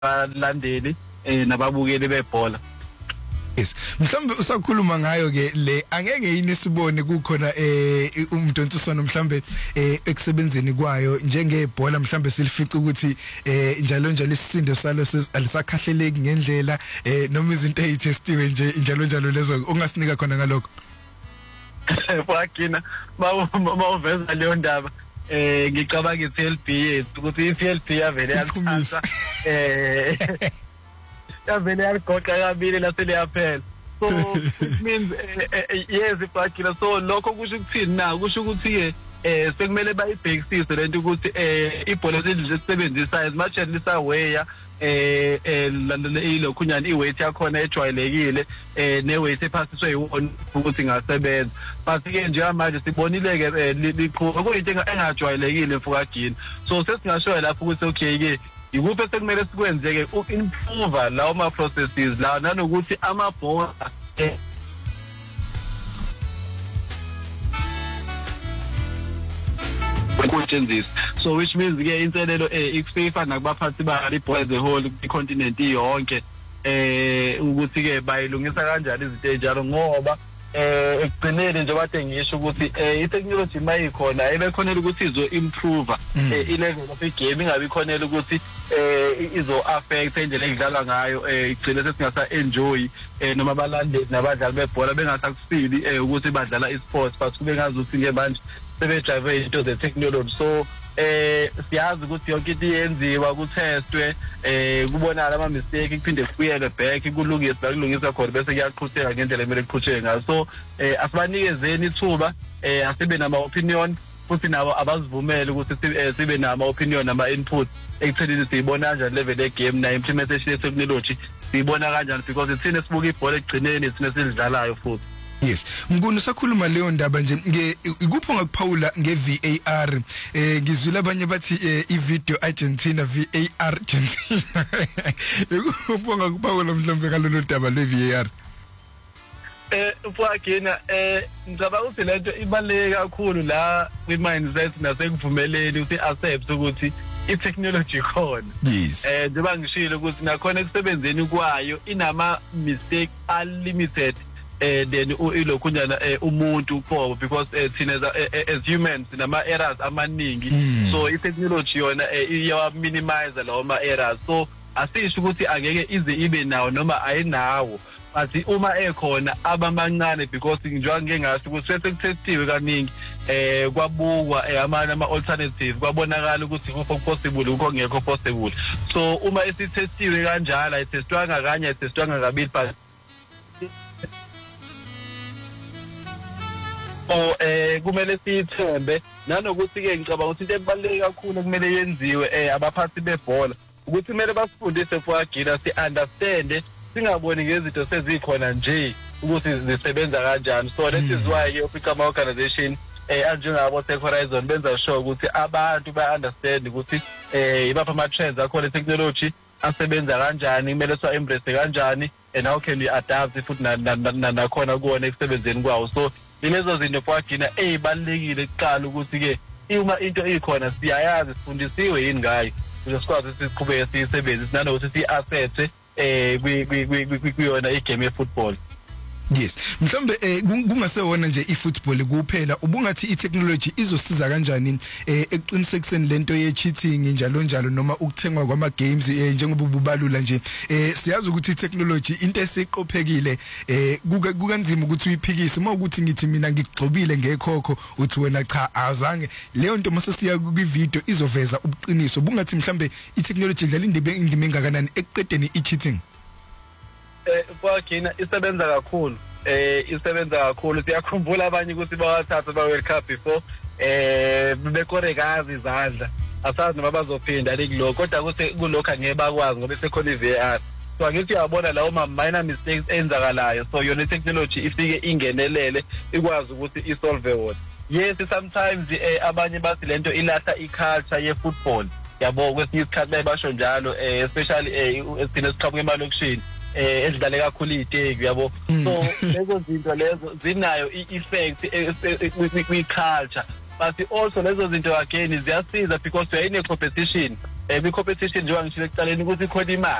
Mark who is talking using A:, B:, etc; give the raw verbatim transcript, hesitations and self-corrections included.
A: nabalandeli eh nababukeli bebhola.
B: Yes, mhlambe usakhuluma ngayo ke le angeke yini sibone kukhona eh umdontsiswano mhlambe eh ekusebenzeni kwayo njengebhola mhlambe silifica ukuthi eh njalo njalo isisindo salo alisakhahleleki ngendlela eh noma izinto ezitestiwe nje njalo njalo lezo ongasinika khona ngalokho.
A: Fakina mawuveza leyo ndaba eh ngicabanga i-T L B ukuthi i-T L B yavele yakhumisa eh yavele yaligoqa kabili lasele yaphela. So it means yes Fakina, so lokho kusho ukuthini na kusho ukuthi ke eh sekumele bayibhekisise lento ukuthi eh ibhola selisisebenzisayo as much as lisawaya eh eh lokhunyana iweight yakhona ejwayelekile eh neweight ephasiswe yiwona ukuthi ngasebenza, but ke nje manje sibonile ke liqhuba kuyinto engajwayelekile mfukagini. So sesingashoya lapho ukuthi okay ke ikuphi sekumele sikwenze ke uimprove lawo ma processes la nanokuthi amabhola eh consensus. So which means ke inselelo eh iFIFA nakubaphathi ba ibhola the whole continent yonke eh ukuthi ke bayilungisa kanjani izinto enjalo ngoba eh ekugcineni nje bathe ngisho ukuthi eh itechnology mayikhona ebekhonela ukuthi izo improve eh ilevel of igame ingabi khonela ukuthi eh izo affect indlela edlala ngayo eh igcine sesingasa enjoy eh noma abalandeli nabadlali bebhola bengasakusili eh ukuthi badlala isports but kube ngazuthi ke manje sebejave into the technology. So eh siyazi ukuthi yonke into yenziwa kutestwe eh kubonala ama mistake kuphinde kuyele back kulungiswa kulungiswa khona bese kuyaqhubeka ngendlela emele kuqhubeke ngayo. So eh asibanikezeni ithuba eh asibe nama opinion futhi nabo abazivumele ukuthi sibe nama opinion nama input ekuthelile siyibona kanjani level ye game na implementation ye technology siyibona kanjani because ithina sibuka ibhola egcineni thina silidlalayo futhi.
B: Yes, ngikuni sakhuluma leyo ndaba nje nge ikupho ngakuphawula nge-V A R eh ngizwile abanye bathi i-video Argentina V A R Argentina ikupho ngakuphawula mhlawumbe kalolu daba lwe-V A R.
A: Eh ufakina eh ngicabanga ukuthi lento ibaleke kakhulu la kwi-mindset nasekuvumeleni ukuthi accept ukuthi i-technology khona.
B: Yes.
A: Eh njengoba ngishilo ukuthi nakhona ekusebenzeni kwayo inama mistake unlimited eh then ilokhunyana umuntu for because thina as humans nama errors amaningi. So i-technology yona iya minimize lawo ma errors. So asisho ukuthi angeke ize ibe nawo noma ayinawo, but uma ekhona abamancane because njengoba ngeke ngasho ukuthi sekutestiwe kaningi eh kwabukwa amanye ama alternative kwabonakala ukuthi kukho possible kukho ngekho possible. So uma esitestiwe kanjalo ayitestwa ngakanye ayitestwa ngakabili but oh eh kumele sithembe nanokuthi ke ngicabanga ukuthi into ebaluleke kakhulu kumele yenziwe eh abaphathi bebhola ukuthi kumele basifundise fuagila si understand singaboni ngezinto sezikhona nje ukuthi zisebenza kanjani. So that is why ke ufica ama organization eh anjengabo Tech Horizon benza sure ukuthi abantu ba understand ukuthi eh ibapha ama trends akhona technology asebenza kanjani kumele so embrace kanjani and how can we adapt futhi nakhona kuona ekusebenzeni kwawo. So ilezo zinto fuagina ezibalekile kuqala ukuthi ke uma into ikhona siyayazi sifundisiwe yini ngayo ukuze sikwazi siqhubeke siyisebenzise nanokuthi si-asset eh kuyona igame ye-football.
B: Yes, mhlawumbe eh kungasewona nje ifootball kuphela ubungathi itechnology izosiza kanjani eh eqinisekiseni lento ye cheating njalo njalo noma ukuthengwa kwama games eh njengoba ububalula nje eh siyazi ukuthi itechnology into esiqophekile eh kukanzima ukuthi uyiphikise uma ukuthi ngithi mina ngigxobile ngekhokho uthi wena cha azange leyo nto mase siya kwi-video izoveza ubuqiniso bungathi mhlawumbe itechnology idlala indebe indime engakanani ekuqedeni i-cheating.
A: Eh kwakina isebenza kakhulu eh isebenza kakhulu siyakhumbula abanye ukuthi bawathatha ba World Cup before eh bekorekazi izandla asazi noma bazophinda likuloko kodwa ukuthi kulokho angeke bakwazi ngoba sekhona i-V A R. So angithi uyabona lawo ma minor mistakes enzakalayo so yona technology ifike ingenelele ikwazi ukuthi isolve wona. Yes sometimes eh abanye bathi lento ilahla iculture ye football yabo kwesinye isikhathi basho njalo eh especially eh esithina siqhamuka emalokishini eh edlale kakhulu iteki yabo. So lezo zinto lezo zinayo i-effect kwi-culture but also lezo zinto again ziyasiza because you're in a competition eh bi competition njengoba ngishilo ekuqaleni ukuthi khona imali